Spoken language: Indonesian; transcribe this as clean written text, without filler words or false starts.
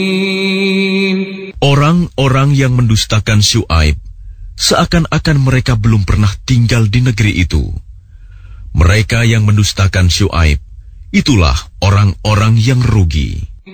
Orang-orang yang mendustakan Syuaib, seakan-akan mereka belum pernah tinggal di negeri itu. Mereka yang mendustakan Syuaib, itulah orang-orang yang rugi.